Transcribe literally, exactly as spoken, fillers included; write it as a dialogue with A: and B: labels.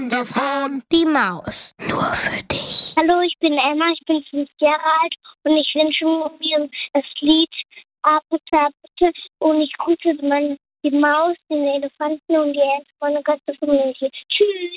A: Runde von
B: Die Maus. Nur für dich.
C: Hallo, ich bin Emma, ich bin fünf Jahre alt und ich wünsche mir das Lied Apete, Apete und ich grüße meine, die Maus, den Elefanten und die Ente von der ganzen Familie. Tschüss.